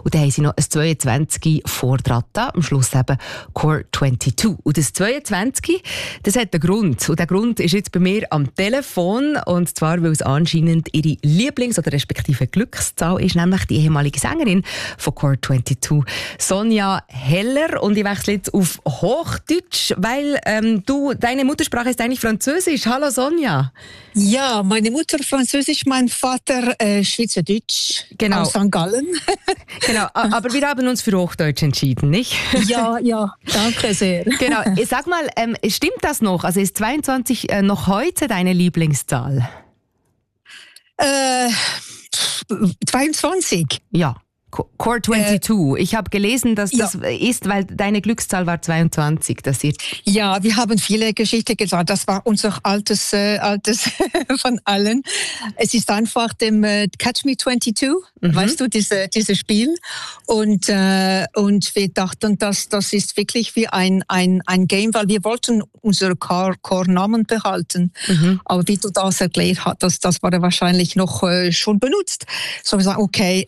Und dann haben sie noch ein 22 vordran, am Schluss eben Core 22. Und das 22, das hat einen Grund. Und der Grund ist jetzt bei mir am Telefon. Und zwar, weil es anscheinend ihre Lieblings- oder respektive Glückszahl ist, nämlich die ehemalige Sängerin von Core 22, Sonja Heller. Und ich wechsle jetzt auf Hochdeutsch, weil deine Muttersprache ist eigentlich Französisch. Hallo Sonja. Ja, meine Mutter Französisch, mein Vater Schweizerdeutsch, genau. Aus St. Gallen. Genau, aber wir haben uns für Hochdeutsch entschieden, nicht? Ja, danke sehr. Genau, sag mal, stimmt das noch? Also ist 22 noch heute deine Lieblingszahl? 22? Ja. Core 22. Ich habe gelesen, dass das ist, weil deine Glückszahl war 22. Ja, wir haben viele Geschichten gesagt. Das war unser altes von allen. Es ist einfach dem Catch Me 22, weißt du, dieses Spiel. Und wir dachten, das ist wirklich wie ein Game, weil wir wollten unsere Core-Namen behalten. Aber wie du das erklärt hast, das war wahrscheinlich noch schon benutzt. So wir sagen, okay,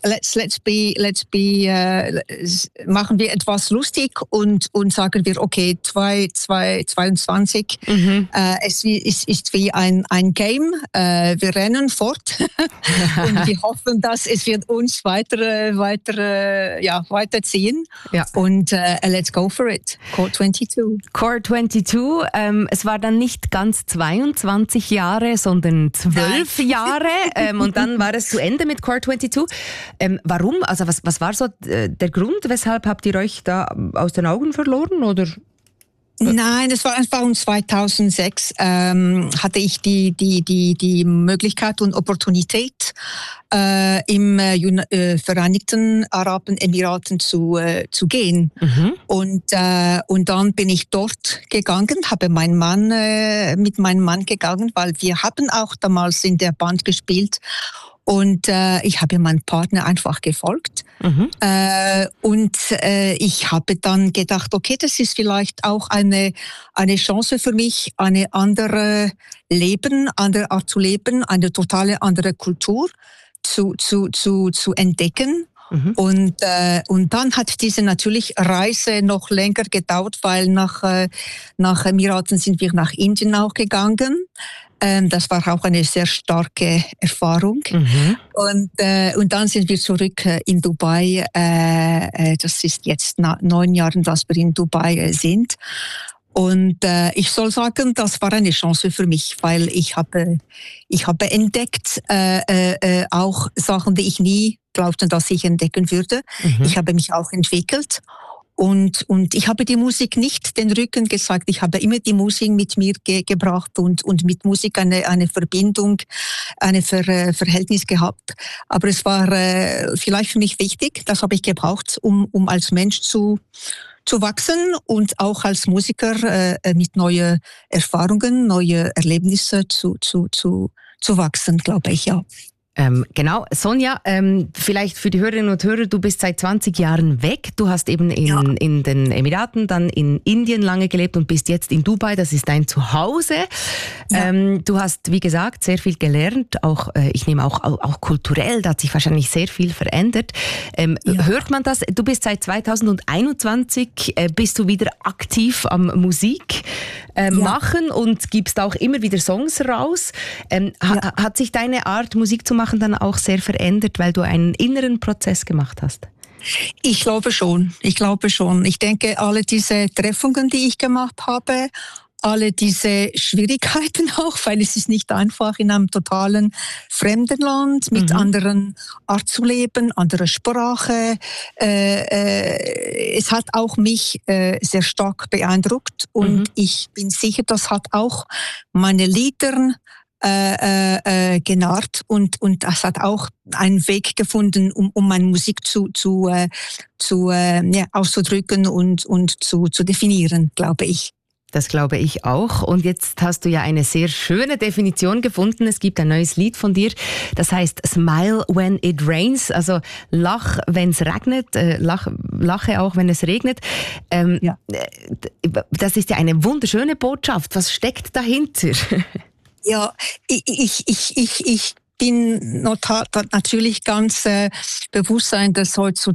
machen wir etwas lustig und sagen wir, okay, 22. Es ist wie ein Game. Wir rennen fort und wir hoffen, dass es wird uns weiterziehen. Ja. Und let's go for it. Core 22. Core 22. Es war dann nicht ganz 22 Jahre, sondern 12 Jahre. Und dann war es zu Ende mit Core 22. Warum? Also was war so der Grund, weshalb habt ihr euch da aus den Augen verloren, oder? Nein, es war einfach 2006 hatte ich die Möglichkeit und Opportunität im Vereinigten Arabischen Emiraten zu gehen. Und dann bin ich dort gegangen, habe mit meinem Mann gegangen, weil wir haben auch damals in der Band gespielt. Und ich habe meinem Partner einfach gefolgt. Ich habe dann gedacht, okay, das ist vielleicht auch eine Chance für mich, eine andere Art zu leben, eine totale andere Kultur zu entdecken. Und dann hat diese natürlich Reise noch länger gedauert, weil nach Emiraten sind wir nach Indien auch gegangen. Das war auch eine sehr starke Erfahrung. Und dann sind wir zurück in Dubai. Das ist jetzt 9 Jahre, dass wir in Dubai sind. Und ich soll sagen, das war eine Chance für mich, weil ich habe entdeckt auch Sachen, die ich nie glaubte, dass ich entdecken würde. Ich habe mich auch entwickelt. Und ich habe die Musik nicht den Rücken gezeigt. Ich habe immer die Musik mit mir gebracht und mit Musik eine Verbindung, ein Verhältnis gehabt. Aber es war vielleicht für mich wichtig, das habe ich gebraucht, um als Mensch zu wachsen und auch als Musiker mit neuen Erfahrungen, neue Erlebnisse zu wachsen, glaube ich, ja. Genau, Sonja, vielleicht für die Hörerinnen und Hörer, du bist seit 20 Jahren weg. Du hast eben in den Emiraten, dann in Indien lange gelebt und bist jetzt in Dubai, das ist dein Zuhause. Ja. Du hast, wie gesagt, sehr viel gelernt, auch ich nehme auch kulturell, da hat sich wahrscheinlich sehr viel verändert. Hört man das? Du bist seit 2021, bist du wieder aktiv am Musik machen und gibst auch immer wieder Songs raus. Hat sich deine Art, Musik zu machen, dann auch sehr verändert, weil du einen inneren Prozess gemacht hast? Ich glaube schon. Ich denke, alle diese Treffungen, die ich gemacht habe, alle diese Schwierigkeiten auch, weil es ist nicht einfach in einem totalen fremden Land mit anderen Art zu leben, andere Sprache. Es hat auch mich sehr stark beeindruckt und ich bin sicher, das hat auch meine Lieder genarrt und das hat auch einen Weg gefunden, um meine Musik auszudrücken und zu definieren, glaube ich. Das glaube ich auch. Und jetzt hast du ja eine sehr schöne Definition gefunden. Es gibt ein neues Lied von dir, das heißt Smile when it rains. Also lach, wenn es regnet, lache auch, wenn es regnet. Das ist ja eine wunderschöne Botschaft. Was steckt dahinter? Ja, ich bin natürlich ganz bewusst sein, dass heutzutage